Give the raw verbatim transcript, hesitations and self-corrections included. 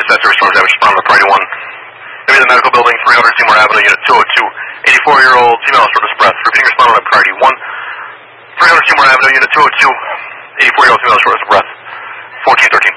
assessed service storm damage, respond to priority one. Maybe the medical building, three hundred Seymour Avenue, unit two oh two. eighty-four-year-old female shortness breath. Repeating respond on priority one. three hundred Seymour Avenue, unit two oh two. eighty-four-year-old female shortness breath. fourteen thirteen.